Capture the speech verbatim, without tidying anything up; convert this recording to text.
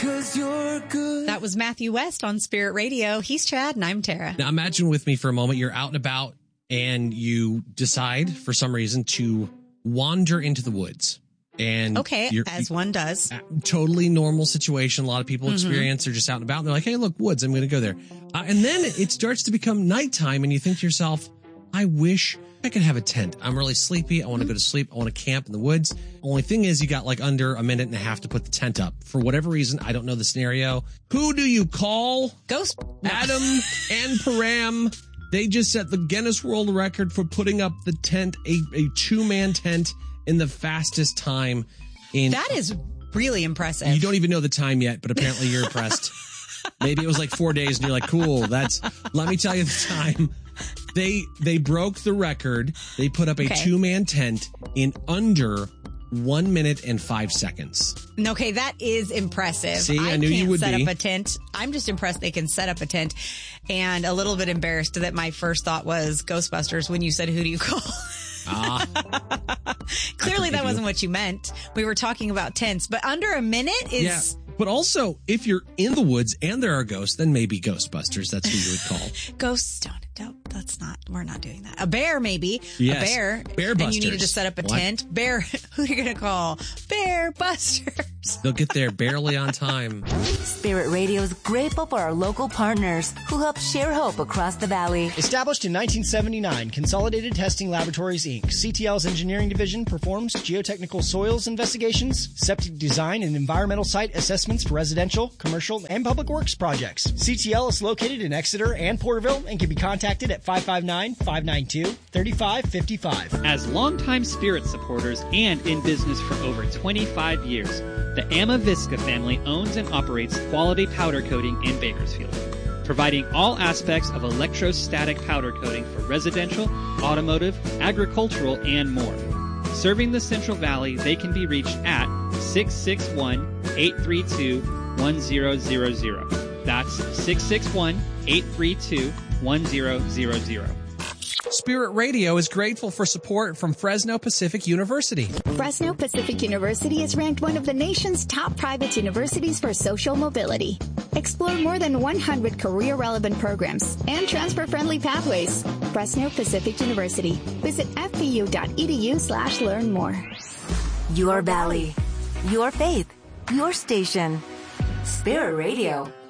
'cause you're good. That was Matthew West on Spirit Radio. He's Chad and I'm Tara. Now imagine with me for a moment, you're out and about and you decide for some reason to wander into the woods. And okay, you're, as one does. Totally normal situation. A lot of people Mm-hmm. experience. They're just out and about. And they're like, hey, look, woods. I'm going to go there. Uh, and then it starts to become nighttime and you think to yourself, I wish I could have a tent. I'm really sleepy. I want to go to sleep. I want to camp in the woods. Only thing is you got like under a minute and a half to put the tent up. For whatever reason, I don't know the scenario. Who do you call? Ghost. Adam and Param. They just set the Guinness World Record for putting up the tent, a, a two-man tent in the fastest time. In That is really impressive. You don't even know the time yet, but apparently you're impressed. Maybe it was like four days and you're like, cool, that's, let me tell you the time. They, they broke the record. They put up a Okay. two-man tent in under one minute and five seconds. Okay, that is impressive. See, I I knew you can't would set be. up a tent. I'm just impressed they can set up a tent, and a little bit embarrassed that my first thought was Ghostbusters when you said, who do you call? Ah. Clearly that you. wasn't what you meant. We were talking about tents, but under a minute is... Yeah. But also, if you're in the woods and there are ghosts, then maybe Ghostbusters. That's who you would call. Ghosts don't, don't, that's not, we're not doing that. A bear, maybe. Yes. A bear. Bear And you busters. needed to set up a What? tent. Bear, who are you going to call? Bear Busters. They'll get there barely on time. Spirit Radio is grateful for our local partners who help share hope across the valley. Established in nineteen seventy-nine, Consolidated Testing Laboratories, Incorporated, C T L's engineering division performs geotechnical soils investigations, septic design, and environmental site assessments for residential, commercial, and public works projects. C T L is located in Exeter and Porterville and can be contacted at five five nine, five nine two, three five five five. As longtime Spirit supporters and in business for over twenty-five years, the Amavisca family owns and operates Quality Powder Coating in Bakersfield, providing all aspects of electrostatic powder coating for residential, automotive, agricultural, and more. Serving the Central Valley, they can be reached at six six one, eight three two, one zero zero zero. That's six six one, eight three two, one zero zero zero. Spirit Radio is grateful for support from Fresno Pacific University. Fresno Pacific University is ranked one of the nation's top private universities for social mobility. Explore more than one hundred career-relevant programs and transfer-friendly pathways. Fresno Pacific University. Visit fpu.edu slash learn more. Your valley, your faith, your station. Spirit Radio.